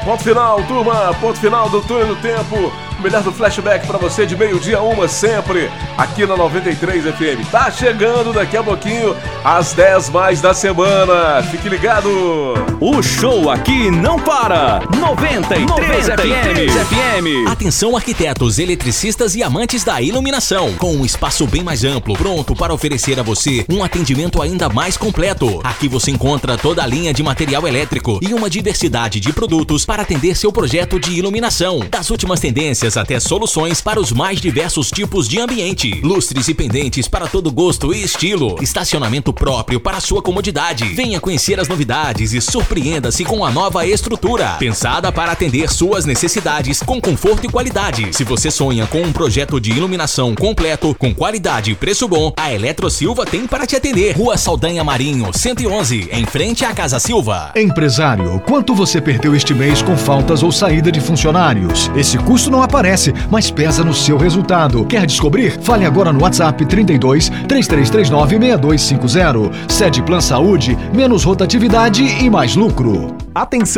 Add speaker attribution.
Speaker 1: Ponto final, turma. Ponto final do Túnel do Tempo. O melhor do flashback pra você de meio-dia a 1 sempre, aqui na 93 FM. Tá chegando daqui a pouquinho as 10 mais da semana. Fique ligado.
Speaker 2: O show aqui não para. 93 FM.
Speaker 3: Atenção, arquitetos, eletricistas e amantes da iluminação. Com um espaço bem mais amplo, pronto para oferecer a você um atendimento ainda mais completo. Aqui você encontra toda a linha de material elétrico e uma diversidade de produtos para atender seu projeto de iluminação. Das últimas tendências até soluções para os mais diversos tipos de ambiente. Lustres e pendentes para todo gosto e estilo. Estacionamento próprio para sua comodidade. Venha conhecer as novidades e surpreenda-se com a nova estrutura, pensada para atender suas necessidades com conforto e qualidade. Se você sonha com um projeto de iluminação completo, com qualidade e preço bom, a Eletro Silva tem para te atender. Rua Saldanha Marinho, 111, em frente à Casa Silva.
Speaker 4: Empresário, quanto você perdeu este mês com faltas ou saída de funcionários? Esse custo não aparece, mas pesa no seu resultado. Quer descobrir? Fale agora no WhatsApp 32 3339 6250. Sede Plan Saúde, menos rotatividade e mais lucro.
Speaker 2: Atenção.